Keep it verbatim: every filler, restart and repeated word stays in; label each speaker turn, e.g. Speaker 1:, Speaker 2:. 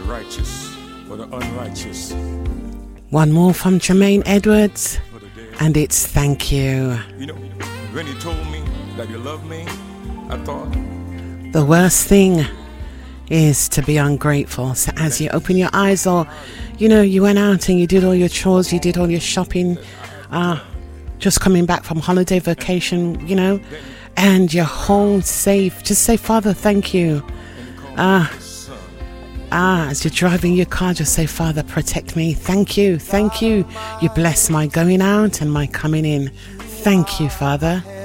Speaker 1: the righteous, for the unrighteous.
Speaker 2: One more from Jermaine Edwards, and it's thank you.
Speaker 1: You know, when you told me that you love me, I thought
Speaker 2: the worst thing is to be ungrateful. So as you open your eyes, or you know, you went out and you did all your chores, you did all your shopping, uh, just coming back from holiday vacation, you know, and you're home safe, just say, Father, thank you. Ah, ah, as you're driving your car, just say, Father, protect me. Thank you, thank you. You bless my going out and my coming in. Thank you, Father.